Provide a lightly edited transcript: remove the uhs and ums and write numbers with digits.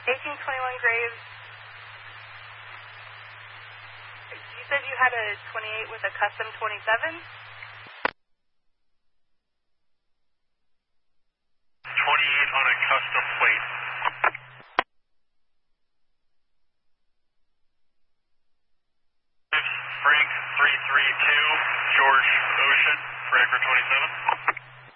1821 Graves. You said you had a 28 with a custom 27? 28 on a custom plate. Frank 332, George Ocean, Frankfurt 27.